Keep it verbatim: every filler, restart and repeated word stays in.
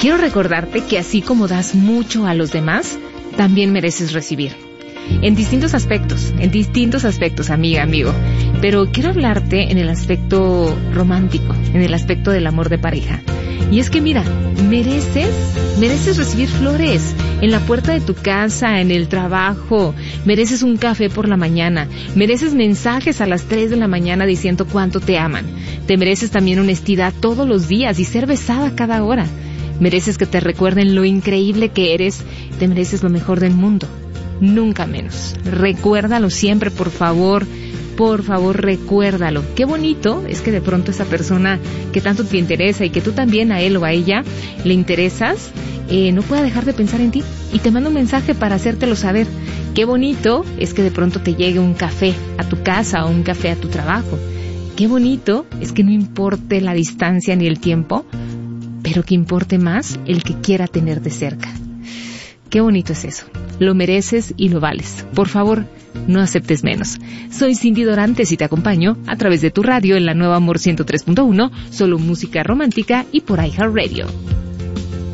quiero recordarte que así como das mucho a los demás, también mereces recibir. En distintos aspectos, en distintos aspectos, amiga, amigo. Pero quiero hablarte en el aspecto romántico, en el aspecto del amor de pareja. Y es que mira, mereces, mereces recibir flores en la puerta de tu casa, en el trabajo, mereces un café por la mañana, mereces mensajes a las tres de la mañana diciendo cuánto te aman. Te mereces también honestidad todos los días y ser besada cada hora. Mereces que te recuerden lo increíble que eres, te mereces lo mejor del mundo. Nunca menos. Recuérdalo siempre, por favor. Por favor, recuérdalo. Qué bonito es que de pronto esa persona que tanto te interesa y que tú también a él o a ella le interesas, eh, no pueda dejar de pensar en ti y te manda un mensaje para hacértelo saber. Qué bonito es que de pronto te llegue un café a tu casa o un café a tu trabajo. Qué bonito es que no importe la distancia ni el tiempo, pero que importe más el que quiera tenerte cerca. Qué bonito es eso. Lo mereces y lo vales. Por favor, no aceptes menos. Soy Cindy Dorantes y te acompaño a través de tu radio en la Nueva Amor ciento tres punto uno, solo música romántica y por iHeartRadio.